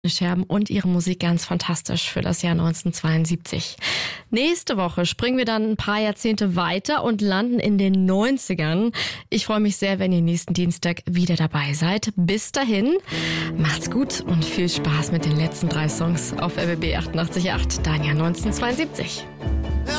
Scherben und ihre Musik ganz fantastisch für das Jahr 1972. Nächste Woche springen wir dann ein paar Jahrzehnte weiter und landen in den 90ern. Ich freue mich sehr, wenn ihr nächsten Dienstag wieder dabei seid. Bis dahin, macht's gut und viel Spaß mit den letzten 3 Songs auf RBB 88.8, dein Jahr 1972.